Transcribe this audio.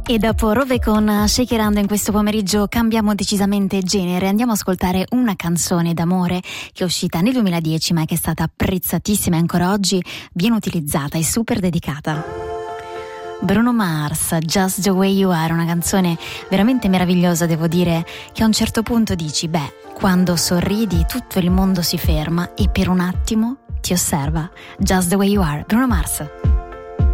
E dopo Rove con Shakerando in questo pomeriggio cambiamo decisamente genere, andiamo ad ascoltare una canzone d'amore che è uscita nel 2010 ma che è stata apprezzatissima e ancora oggi viene utilizzata e super dedicata. Bruno Mars, Just the Way You Are, una canzone veramente meravigliosa, devo dire, che a un certo punto dici, quando sorridi tutto il mondo si ferma e per un attimo ti osserva. Just the Way You Are, Bruno Mars.